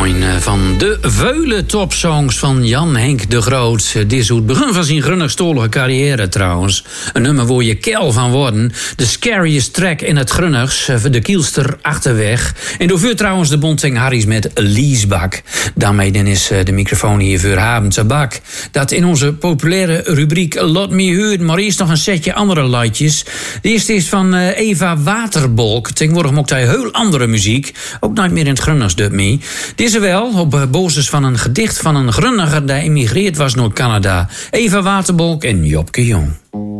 Van de vele topsongs van Jan Henk de Groot. Dit is het begin van zijn grunnigstolige carrière trouwens. Een nummer waar je kel van worden. De scariest track in het grunnigs. De Kielster Achterweg. En door trouwens de bonting Harry's met Liesbak. Daarmee dan is de microfoon hier voor Haben Tabak. Dat in onze populaire rubriek Lot Me Horen. Maar eerst nog een setje andere liedjes. De eerste is van Eva Waterbolk. Tegenwoordig mocht hij heel andere muziek. Ook nooit meer in het grunnigs dub me. Dit is er wel, op basis van een gedicht van een grunniger die emigreerd was naar Canada. Eva Waterbolk en Jopke Jong.